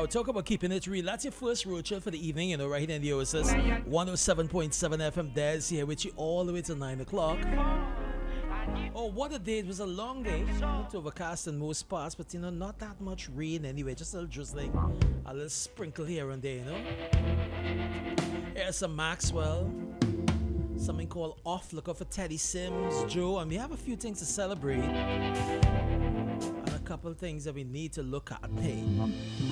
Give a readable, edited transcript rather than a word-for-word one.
Wow, talk about keeping it real. That's your first road trip for the evening, right here in the Oasis. 107.7 FM. Des here with you all the way to 9 o'clock. Oh, what a day. It was a long day. It's overcast in most parts, but not that much rain anyway. Just a little drizzling, a little sprinkle here and there, Here's some Maxwell. Something called Off. Look out for Teddy Sims, Joe, and we have a few things to celebrate. And a couple of things that we need to look at. Hey.